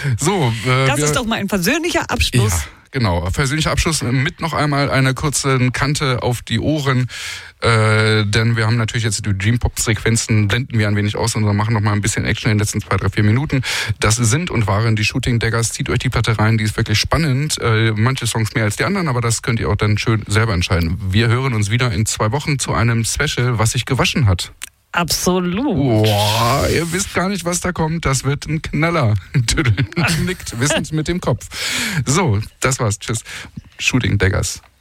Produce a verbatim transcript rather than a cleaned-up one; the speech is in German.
So, äh, das wir, ist doch mal ein persönlicher Abschluss. Ja, genau. Persönlicher Abschluss mit noch einmal einer kurzen Kante auf die Ohren. Äh, denn wir haben natürlich jetzt die Dream-Pop-Sequenzen, blenden wir ein wenig aus und machen noch mal ein bisschen Action in den letzten zwei, drei, vier Minuten. Das sind und waren die Shooting Daggers. Zieht euch die Platte rein, die ist wirklich spannend. Äh, manche Songs mehr als die anderen, aber das könnt ihr auch dann schön selber entscheiden. Wir hören uns wieder in zwei Wochen zu einem Special, was sich gewaschen hat. Absolut. Boah, ihr wisst gar nicht, was da kommt. Das wird ein Knaller. Nickt wissend mit dem Kopf. So, das war's. Tschüss. Shooting Daggers.